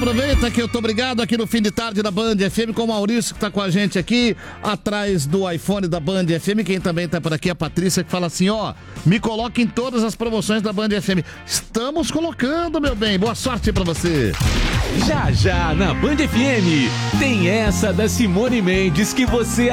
aproveita que eu tô obrigado aqui no fim de tarde da Band FM com o Maurício que tá com a gente aqui atrás do iPhone da Band FM. Quem também tá por aqui é a Patrícia que fala assim, ó, me coloque em todas as promoções da Band FM. Estamos colocando, meu bem. Boa sorte pra você. Já, já, na Band FM, tem essa da Simone Mendes que você